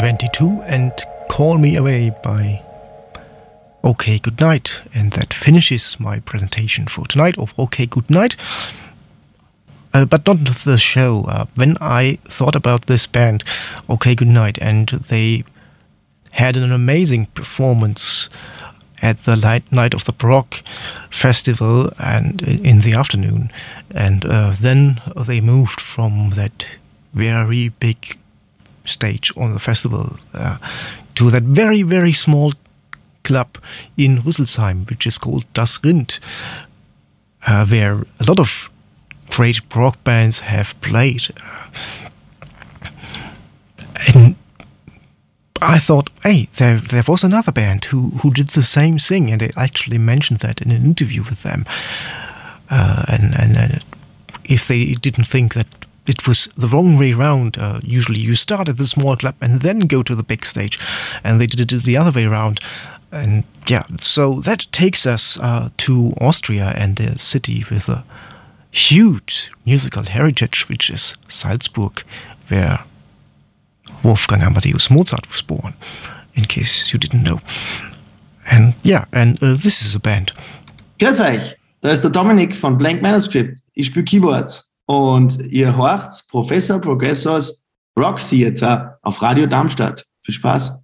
22 and Call Me Away by OK Goodnight. And that finishes my presentation for tonight of OK Goodnight. But not the show. When I thought about this band, OK Goodnight, and they had an amazing performance at the Night of the Baroque Festival and in the afternoon. And then they moved from that very big stage on the festival to that very, very small club in Rüsselsheim, which is called Das Rind, where a lot of great rock bands have played. And I thought, hey, there was another band who did the same thing, and I actually mentioned that in an interview with them. And if they didn't think that it was the wrong way around, usually you start at the small club and then go to the big stage, and they did it the other way around. And yeah, so that takes us to Austria and a city with a huge musical heritage, which is Salzburg, where Wolfgang Amadeus Mozart was born, in case you didn't know. And yeah, and this is a band. Grüß euch, da ist der Dominik von Blank Manuscript. Ich spiele Keyboards und ihr horcht Professor Progressors Rock Theater auf Radio Darmstadt. Viel Spaß.